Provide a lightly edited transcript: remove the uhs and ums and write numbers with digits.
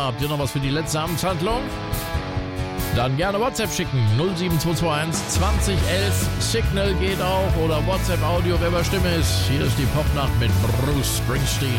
Habt ihr noch was für die letzte Amtshandlung? Dann gerne WhatsApp schicken. 07221 2011. Signal geht auch oder WhatsApp Audio, wer bei Stimme ist. Hier ist die Popnacht mit Bruce Springsteen.